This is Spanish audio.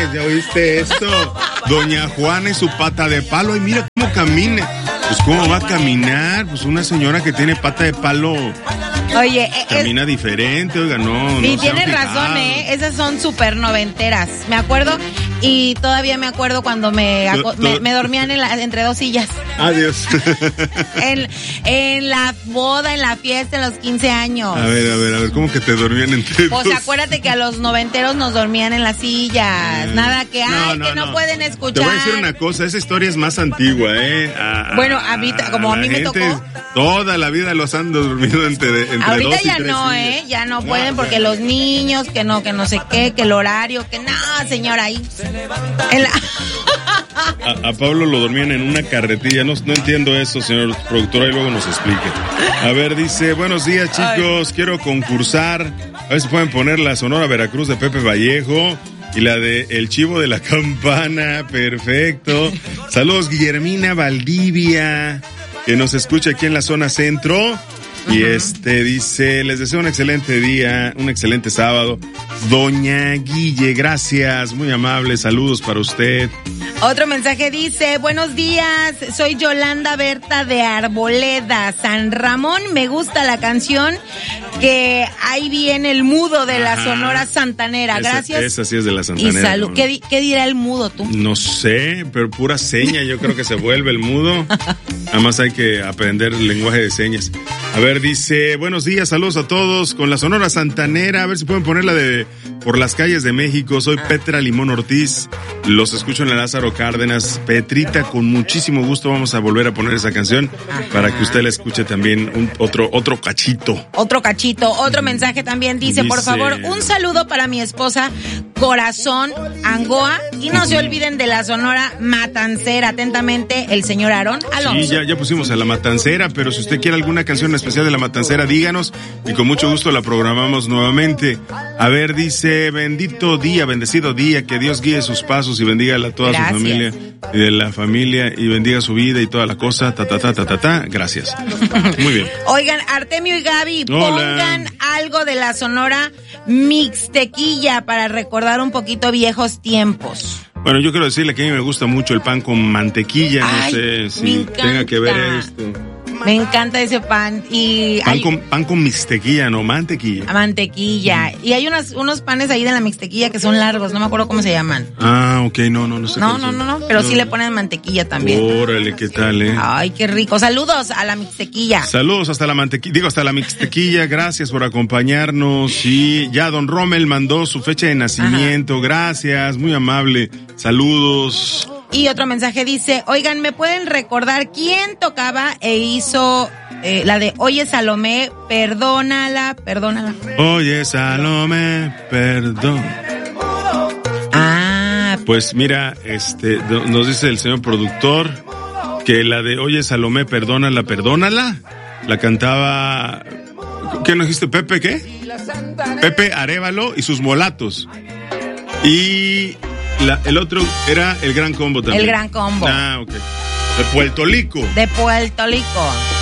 ¿Ya oíste esto? Doña Juana y su pata de palo. Y mira cómo camina. Pues cómo va a caminar. Pues una señora que tiene pata de palo. Oye, camina diferente, oiga, no. Y tienes razón, esas son súper noventeras. Me acuerdo, y todavía me acuerdo cuando me dormían entre dos sillas. Adiós. En la boda, en la fiesta, en los 15 años. A ver, ¿cómo que te dormían entre dos? Pues acuérdate que a los noventeros nos dormían en las sillas. Nada que, no pueden escuchar. Te voy a decir una cosa, esa historia es más antigua, Bueno, a mí, como a mí me tocó. Toda la vida los han dormido entre ahorita dos y ya tres no, sillas. ya no pueden porque los niños, que no sé qué, que el horario, que no, señora, ahí. A Pablo lo dormían en una carretilla, no entiendo eso, señor productora, y luego nos explique. A ver, dice, buenos días, chicos, quiero concursar, a ver si pueden poner la Sonora Veracruz de Pepe Vallejo y la de El Chivo de la Campana, perfecto. Saludos, Guillermina Valdivia, que nos escucha aquí en la zona centro. Y dice, les deseo un excelente día, un excelente sábado. Doña Guille, gracias, muy amable, saludos para usted. Otro mensaje dice, buenos días, soy Yolanda Berta de Arboleda, San Ramón, me gusta la canción que ahí viene el mudo de la Sonora Santanera, gracias. Esa sí es de la Santanera. Y salud, ¿qué dirá el mudo tú? No sé, pero pura seña, yo creo que se vuelve el mudo. Además hay que aprender el lenguaje de señas. A ver, dice, buenos días, saludos a todos con la Sonora Santanera, a ver si pueden ponerla de Por las calles de México. Soy Petra Limón Ortiz, los escucho en la Lázaro Cárdenas. Petrita, con muchísimo gusto vamos a volver a poner esa canción para que usted la escuche también otro cachito. Otro mensaje también dice, por favor, un saludo para mi esposa Corazón Angoa y no se olviden de la Sonora Matancera. Atentamente, el señor Aarón Alonso. Sí, ya pusimos a la Matancera, pero si usted quiere alguna canción especial de la Matancera, díganos y con mucho gusto la programamos nuevamente. A ver, dice, bendito día, bendecido día, que Dios guíe sus pasos y bendiga a toda su familia y de la familia y bendiga su vida y toda la cosa, gracias. Muy bien. Oigan, Artemio y Gaby, pongan algo de la Sonora Mixtequilla para recordar un poquito viejos tiempos. Bueno, yo quiero decirle que a mí me gusta mucho el pan con mantequilla, no sé si tenga que ver esto. Me encanta ese pan y pan con mixtequilla, no mantequilla. Mantequilla. Y hay unos panes ahí de la mixtequilla que son largos, no me acuerdo cómo se llaman. Ah, ok, no sé. No, pero sí le ponen mantequilla también. Órale, ¿qué tal, Ay, qué rico. Saludos a la mixtequilla. Saludos hasta la mixtequilla, gracias por acompañarnos. Y ya don Rommel mandó su fecha de nacimiento, gracias, muy amable. Saludos. Y otro mensaje dice, oigan, ¿me pueden recordar quién tocaba e hizo la de Oye Salomé, perdónala? Oye Salomé, perdón. Pues mira, nos dice el señor productor que la de Oye Salomé, perdónala, la cantaba, ¿qué nos dijiste? ¿Pepe qué? Pepe Arévalo y sus Molatos. Y el otro era el Gran Combo también. El Gran Combo. Ok. De Puerto Rico.